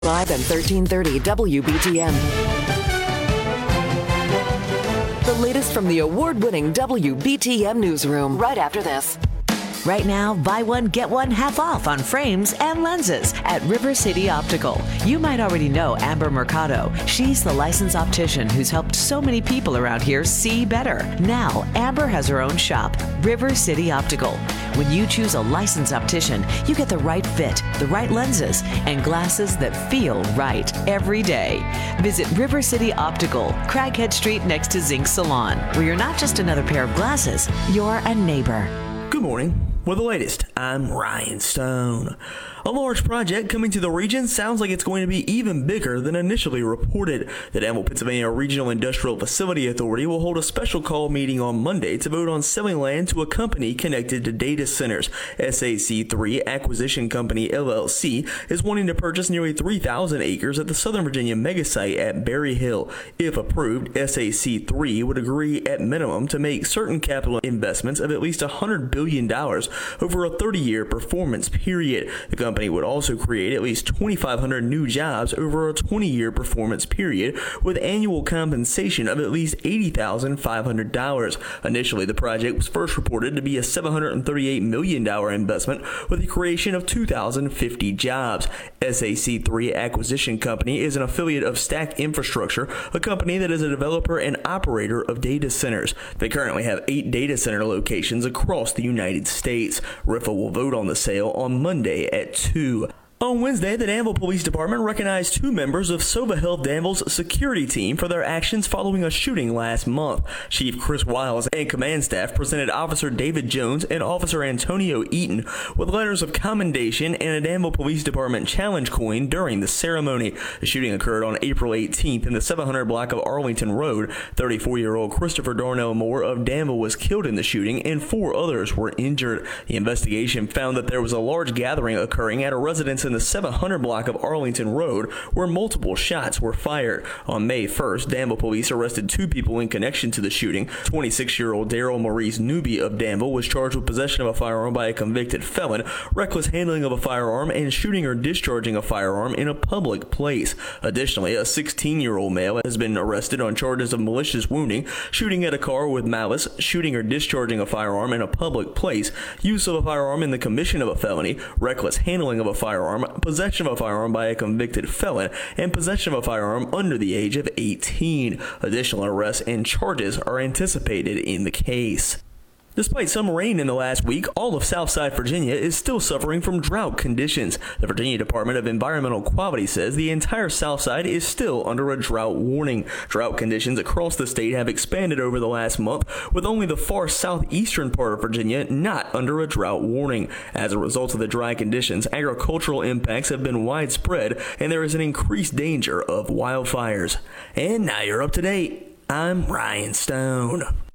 Live and 1330 WBTM. The latest from the award-winning WBTM newsroom right after this. Right now, buy one, get one half off on frames and lenses at River City Optical. You might already know Amber Mercado. She's the licensed optician who's helped so many people around here see better. Now, Amber has her own shop, River City Optical. When you choose a licensed optician, you get the right fit, the right lenses, and glasses that feel right every day. Visit River City Optical, Craighead Street next to Zinc Salon, where you're not just another pair of glasses, you're a neighbor. Good morning. With the latest, I'm Ryan Stone. A large project coming to the region sounds like it's going to be even bigger than initially reported. The Danville, Pennsylvania Regional Industrial Facility Authority will hold a special call meeting on Monday to vote on selling land to a company connected to data centers. SAC3 Acquisition Company, LLC, is wanting to purchase nearly 3,000 acres at the Southern Virginia megasite at Berry Hill. If approved, SAC3 would agree at minimum to make certain capital investments of at least $100 billion over a 30-year performance period. The company would also create at least 2,500 new jobs over a 20-year performance period with annual compensation of at least $80,500. Initially, the project was first reported to be a $738 million investment with the creation of 2,050 jobs. SAC3 Acquisition Company is an affiliate of Stack Infrastructure, a company that is a developer and operator of data centers. They currently have 8 data center locations across the United States. RIFA will vote on the sale on Monday at 2. On Wednesday, the Danville Police Department recognized 2 members of Sova Health Danville's security team for their actions following a shooting last month. Chief Chris Wiles and command staff presented Officer David Jones and Officer Antonio Eaton with letters of commendation and a Danville Police Department challenge coin during the ceremony. The shooting occurred on April 18th in the 700 block of Arlington Road. 34-year-old Christopher Darnell Moore of Danville was killed in the shooting and 4 others were injured. The investigation found that there was a large gathering occurring at a residence in the 700 block of Arlington Road where multiple shots were fired. On May 1st, Danville police arrested 2 people in connection to the shooting. 26-year-old Daryl Maurice Newby of Danville was charged with possession of a firearm by a convicted felon, reckless handling of a firearm, and shooting or discharging a firearm in a public place. Additionally, a 16-year-old male has been arrested on charges of malicious wounding, shooting at a car with malice, shooting or discharging a firearm in a public place, use of a firearm in the commission of a felony, reckless handling of a firearm, possession of a firearm by a convicted felon, and possession of a firearm under the age of 18. Additional arrests and charges are anticipated in the case. Despite some rain in the last week, all of Southside Virginia is still suffering from drought conditions. The Virginia Department of Environmental Quality says the entire Southside is still under a drought warning. Drought conditions across the state have expanded over the last month, with only the far southeastern part of Virginia not under a drought warning. As a result of the dry conditions, agricultural impacts have been widespread, and there is an increased danger of wildfires. And now you're up to date. I'm Ryan Stone.